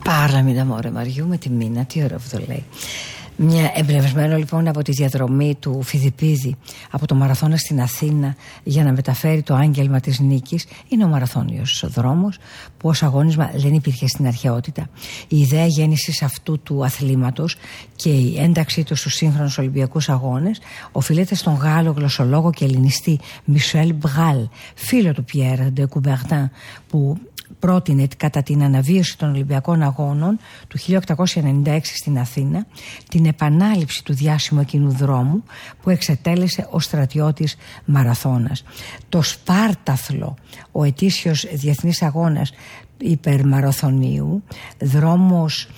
Πάρλαμιντα μωρέ Μαριού με τη Μίνα, τι ωραίο που το λέει. Μια εμπνευσμένο λοιπόν από τη διαδρομή του Φιδιππίδη από το μαραθώνα στην Αθήνα για να μεταφέρει το άγγελμα της νίκης, είναι ο μαραθώνιος δρόμος που ως αγώνισμα δεν υπήρχε στην αρχαιότητα. Η ιδέα γέννησης αυτού του αθλήματος και η ένταξή του στους σύγχρονους Ολυμπιακούς Αγώνες οφείλεται στον Γάλλο γλωσσολόγο και ελληνιστή Μισελ Μπγάλ, φίλο του Πιέρ ντε Κουμπερτάν, που πρότεινε κατά την αναβίωση των Ολυμπιακών Αγώνων του 1896 στην Αθήνα την επανάληψη του διάσημου εκείνου δρόμου που εξετέλεσε ο στρατιώτης μαραθώνας. Το Σπάρταθλο, ο ετήσιος διεθνής αγώνας υπερμαραθωνίου, δρόμος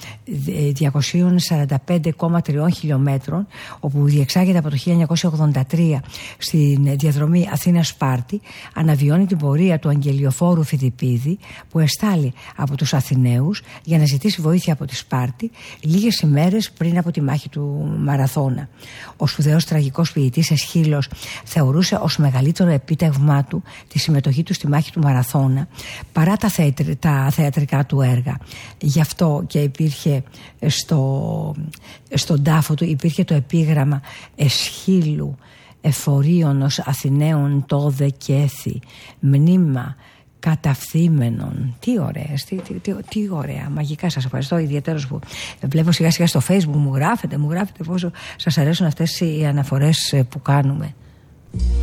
245,3 χιλιόμετρων, όπου διεξάγεται από το 1983 στην διαδρομή Αθήνα-Σπάρτη, αναβιώνει την πορεία του αγγελιοφόρου Φιδιππίδη, που εστάλει από τους Αθηναίους για να ζητήσει βοήθεια από τη Σπάρτη λίγες ημέρες πριν από τη μάχη του μαραθώνα. Ο σπουδαίος τραγικός ποιητής Εσχύλος θεωρούσε ως μεγαλύτερο επίτευγμά του τη συμμετοχή του στη μάχη του μαραθώνα παρά τα θεατρικά του έργα. Γι' αυτό και υπήρχε στον τάφο του υπήρχε το επίγραμμα Εσχύλου εφορίωνος Αθηναίων τόδε και έθι μνήμα καταφθήμενων. Τι ωραία, τι ωραία, μαγικά. Σας ευχαριστώ ιδιαίτερως που βλέπω σιγά σιγά στο Facebook μου γράφετε πόσο σας αρέσουν αυτές οι αναφορές που κάνουμε.